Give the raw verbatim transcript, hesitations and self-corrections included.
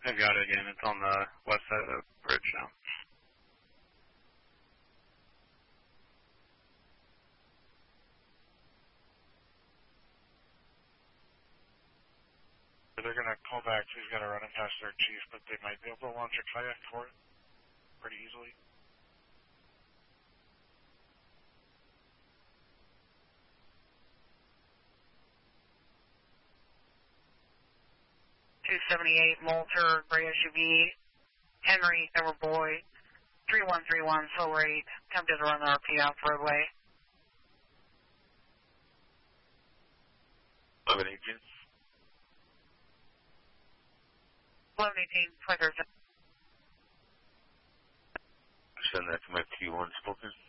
I've got it again. It's on the west side of the bridge now. They're going to call back, so he's got to run it past their chief, but they might be able to launch a kayak for it pretty easily. two seventy-eight Molter, gray S U V, Henry, Edward Boy, three one three one, slow rate, attempted to run the R P off roadway. eleven eighteen. eleven eighteen, twenty-third. Send that to my T one spoken.